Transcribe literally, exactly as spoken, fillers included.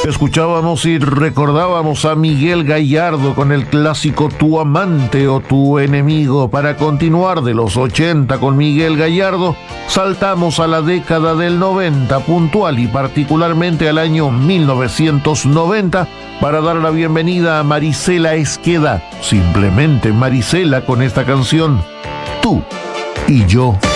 Escuchábamos y recordábamos a Miguel Gallardo con el clásico Tu amante o tu enemigo. Para continuar de los ochenta con Miguel Gallardo, saltamos a la década del noventa, puntual y particularmente al año mil novecientos noventa, para dar la bienvenida a Marisela Esqueda, simplemente Marisela, con esta canción Tú y yo.